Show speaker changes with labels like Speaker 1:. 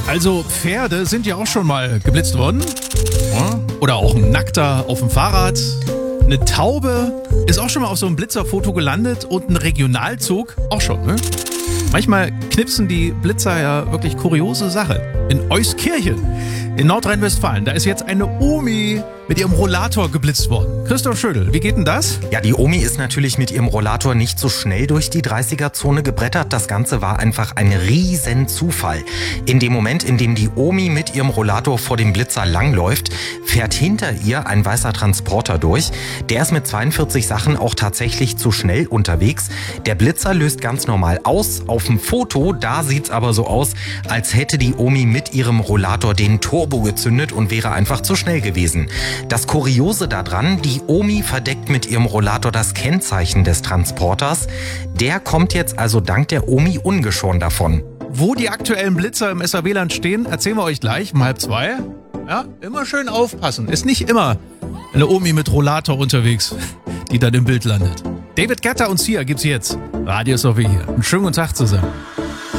Speaker 1: Also Pferde sind ja auch schon mal geblitzt worden. Ja. Oder auch ein Nackter auf dem Fahrrad. Eine Taube ist auch schon mal auf so einem Blitzerfoto gelandet und ein Regionalzug auch schon, ne? Manchmal knipsen die Blitzer ja wirklich kuriose Sache. In Euskirchen in Nordrhein-Westfalen, da ist jetzt eine Omi mit ihrem Rollator geblitzt worden. Christoph Schödel, wie geht denn das?
Speaker 2: Ja, die Omi ist natürlich mit ihrem Rollator nicht so schnell durch die 30er-Zone gebrettert. Das Ganze war einfach ein riesen Zufall. In dem Moment, in dem die Omi mit ihrem Rollator vor dem Blitzer langläuft, fährt hinter ihr ein weißer Transporter durch. Der ist mit 42 Sachen auch tatsächlich zu schnell unterwegs. Der Blitzer löst ganz normal aus. Auf dem Foto, da sieht's aber so aus, als hätte die Omi mit ihrem Rollator den Turbo gezündet und wäre einfach zu schnell gewesen. Das Kuriose daran, die Omi verdeckt mit ihrem Rollator das Kennzeichen des Transporters. Der kommt jetzt also dank der Omi ungeschoren davon.
Speaker 1: Wo die aktuellen Blitzer im SAW-Land stehen, erzählen wir euch gleich um 1:30. Ja, immer schön aufpassen. Ist nicht immer eine Omi mit Rollator unterwegs, die dann im Bild landet. David Guetta und Sia gibt's jetzt. Radio ist auch hier. Einen schönen guten Tag zusammen.